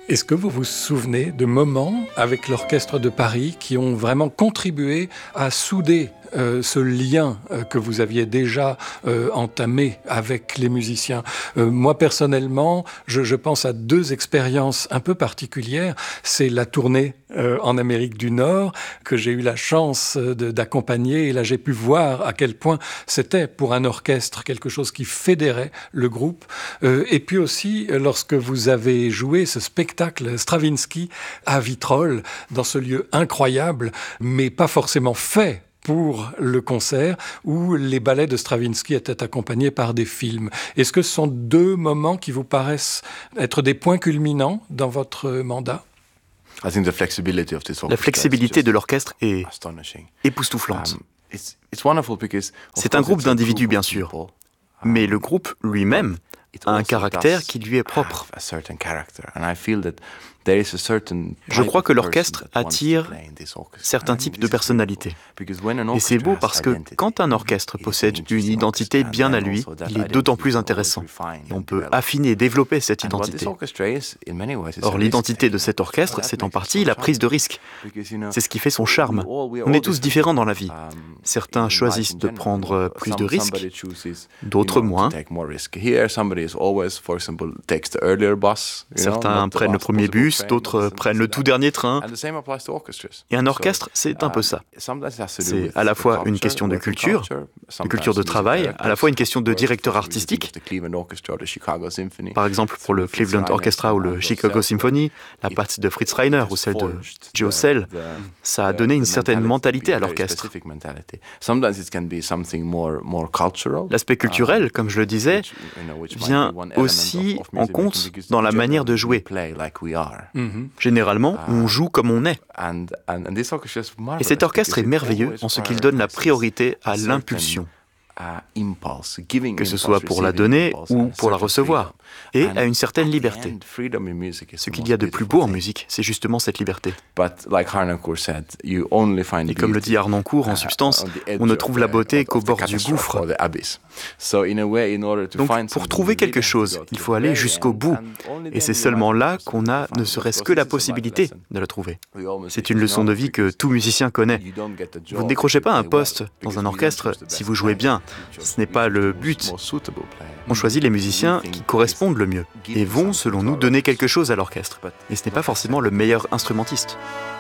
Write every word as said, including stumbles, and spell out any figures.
Est-ce que vous vous souvenez de moments avec l'Orchestre de Paris qui ont vraiment contribué à souder euh, ce lien euh, que vous aviez déjà euh, entamé avec les musiciens? euh, Moi, personnellement, je, je pense à deux expériences un peu particulières. C'est la tournée euh, en Amérique du Nord que j'ai eu la chance de, d'accompagner. Et là, j'ai pu voir à quel point c'était pour un orchestre quelque chose qui fédérait le groupe. Euh, et puis aussi, lorsque vous avez joué ce spectacle Stravinsky à Vitrolles, dans ce lieu incroyable, mais pas forcément fait pour le concert, où les ballets de Stravinsky étaient accompagnés par des films. Est-ce que ce sont deux moments qui vous paraissent être des points culminants dans votre mandat? La flexibilité de l'orchestre est époustouflante. C'est un groupe d'individus, bien sûr, mais le groupe lui-même a un caractère qui lui est propre. Je crois que l'orchestre attire certains types de personnalités. Et c'est beau parce que quand un orchestre possède une identité bien à lui, il est d'autant plus intéressant. Et on peut affiner et développer cette identité. Or, l'identité de cet orchestre, c'est en partie la prise de risque. C'est ce qui fait son charme. On est tous différents dans la vie. Certains choisissent de prendre plus de risques, d'autres moins. Certains prennent le premier bus, d'autres prennent le tout dernier train. Et un orchestre, c'est un peu ça. C'est à la fois une question de culture, de culture de travail, à la fois une question de directeur artistique. Par exemple, pour le Cleveland Orchestra ou le Chicago Symphony, la patte de Fritz Reiner ou celle de Joe Sell, ça a donné une certaine mentalité à l'orchestre. L'aspect culturel, comme je le disais, vient aussi en compte dans la manière de jouer. Mm-hmm. Généralement, on joue comme on est. Et cet orchestre est merveilleux en ce qu'il donne la priorité à l'impulsion, que ce soit pour la donner ou pour la recevoir, et à une certaine liberté. Ce qu'il y a de plus beau en musique, c'est justement cette liberté. Et comme le dit Harnoncourt, en substance, on ne trouve la beauté qu'au bord du gouffre. Donc, pour trouver quelque chose, il faut aller jusqu'au bout. Et c'est seulement là qu'on a ne serait-ce que la possibilité de la trouver. C'est une leçon de vie que tout musicien connaît. Vous ne décrochez pas un poste dans un orchestre si vous jouez bien. Ce n'est pas le but. On choisit les musiciens qui correspondent le mieux et vont, selon nous, donner quelque chose à l'orchestre. Et ce n'est pas forcément le meilleur instrumentiste.